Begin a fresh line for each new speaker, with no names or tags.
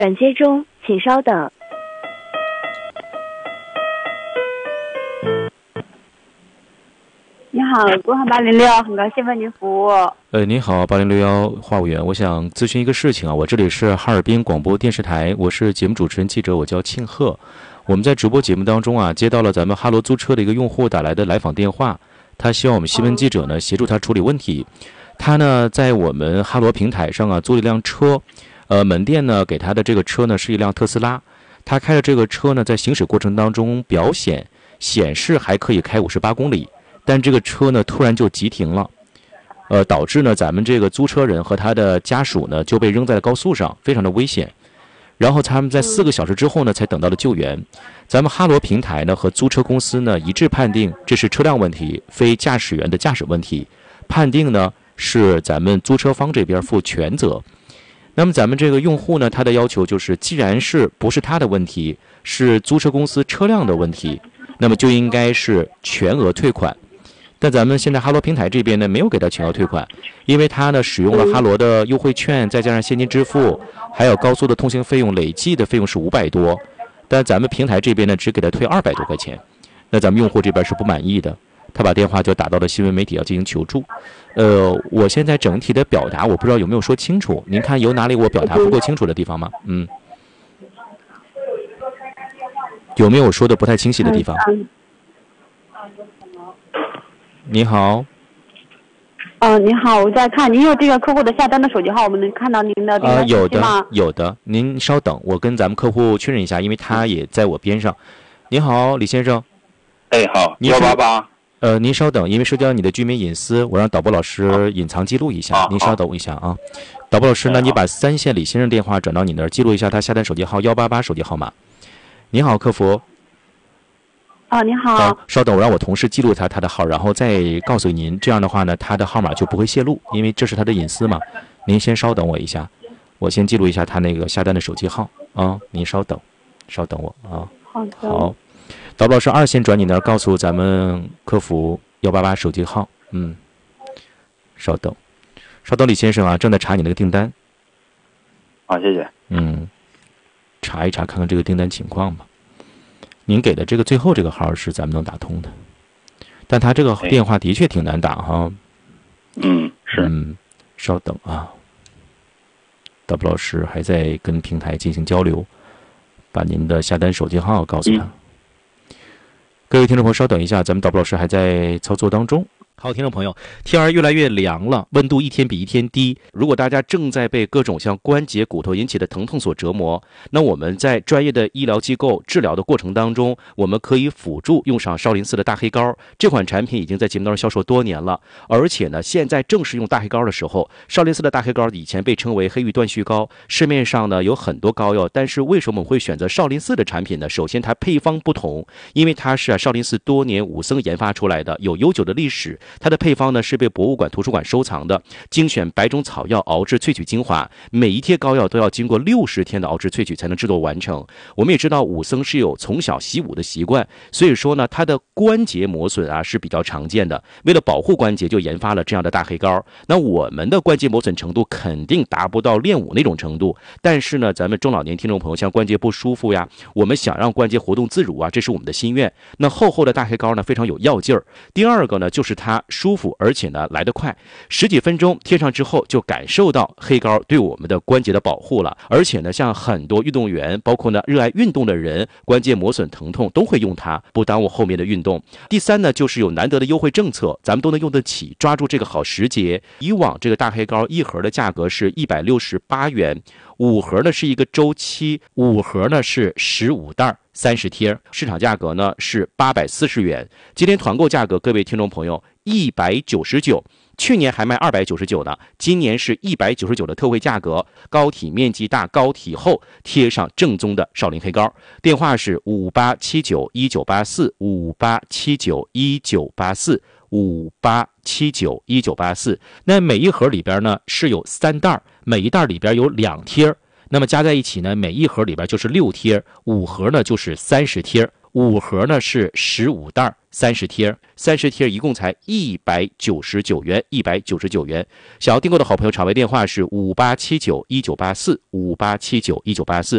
转接中，请稍等。
你好，国航806，很高兴为您服务。
你好，8061话务员，我想咨询一个事情啊。我这里是哈尔滨广播电视台，我是节目主持人记者，我叫庆贺。我们在直播节目当中啊，接到了咱们哈罗租车的一个用户打来的来访电话，他希望我们新闻记者呢协助他处理问题。他呢在我们哈罗平台上啊租了一辆车，门店呢给他的这个车呢是一辆特斯拉。他开着这个车呢，在行驶过程当中显示还可以开58公里，但这个车呢突然就急停了。导致呢咱们这个租车人和他的家属呢就被扔在了高速上，非常的危险。然后他们在4个小时之后呢才等到了救援。咱们哈罗平台呢和租车公司呢一致判定这是车辆问题，非驾驶员的驾驶问题，判定呢是咱们租车方这边负全责。那么咱们这个用户呢，他的要求就是既然不是他的问题，是租车公司车辆的问题，那么就应该是全额退款。但咱们现在哈罗平台这边呢没有给他全额退款，因为他呢使用了哈罗的优惠券，再加上现金支付，还有高速的通行费用，累计的费用是500多，但咱们平台这边呢只给他退200多块钱。那咱们用户这边是不满意的，他把电话就打到了新闻媒体要进行求助。我现在整体的表达我不知道有没有说清楚，您看有哪里我表达不够清楚的地方吗？有没有说的不太清晰的地方？你好。
你好，我在看，您有这个客户的下单的手机号，我们能看到您的这个信息吗？
有的，您稍等，我跟咱们客户确认一下，因为他也在我边上。你好，李先生。
好，188。
您稍等，因为涉及到你的居民隐私，我让导播老师隐藏记录一下。您稍等一下啊，导播老师，那你把3线李先生电话转到你那儿，记录一下他下单手机号188手机号码。你好，客服。
你好。
稍等，我让我同事记录他的号，然后再告诉您。这样的话呢，他的号码就不会泄露，因为这是他的隐私嘛。您先稍等我一下，我先记录一下他那个下单的手机号啊。您稍等我啊。
好的。
好，导播老师2线转你那儿，告诉咱们客服188手机号。稍等，李先生啊，正在查你那个订单。
好，谢谢。
查一查，看看这个订单情况吧。您给的这个最后这个号是咱们能打通的，但他这个电话的确挺难打哈。
是。
稍等啊，导播老师还在跟平台进行交流，把您的下单手机号告诉他。各位听众朋友稍等一下，咱们导播老师还在操作当中。好，听众朋友，天儿越来越凉了，温度一天比一天低。如果大家正在被各种像关节、骨头引起的疼痛所折磨，那我们在专业的医疗机构治疗的过程当中，我们可以辅助用上少林寺的大黑膏。这款产品已经在节目当中销售多年了，而且呢，现在正是用大黑膏的时候。少林寺的大黑膏以前被称为黑玉断续膏，市面上呢有很多膏药，但是为什么我们会选择少林寺的产品呢？首先，它配方不同，因为它是少林寺多年武僧研发出来的，有悠久的历史。它的配方呢是被博物馆图书馆收藏的，精选100种草药熬制萃取精华，每一贴膏药都要经过60天的熬制萃取才能制作完成。我们也知道武僧是有从小习武的习惯，所以说呢它的关节磨损啊是比较常见的，为了保护关节就研发了这样的大黑膏。那我们的关节磨损程度肯定达不到练武那种程度，但是呢咱们中老年听众朋友像关节不舒服呀，我们想让关节活动自如啊，这是我们的心愿。那厚的大黑膏呢非常有药劲儿。第二个呢就是它舒服，而且呢来得快，10几分钟贴上之后就感受到黑膏对我们的关节的保护了。而且呢像很多运动员，包括呢热爱运动的人，关节磨损疼痛都会用它，不耽误后面的运动。第三呢就是有难得的优惠政策，咱们都能用得起，抓住这个好时节。以往这个大黑膏一盒的价格是168元，5盒呢是一个周期，5盒呢是15袋30贴，市场价格呢是840元。今天团购价格，各位听众朋友199，去年还卖299呢，今年是199的特惠价格。膏体面积大，膏体厚，贴上正宗的少林黑膏。电话是58791984，58791984，58791984。那每一盒里边呢是有3袋，每一袋里边有2贴。那么加在一起呢，每一盒里边就是6贴，5盒呢就是30贴。 5盒呢是15袋，30贴，30贴一共才199元，199元。想要订购的好朋友，场外电话是58791984，58791984。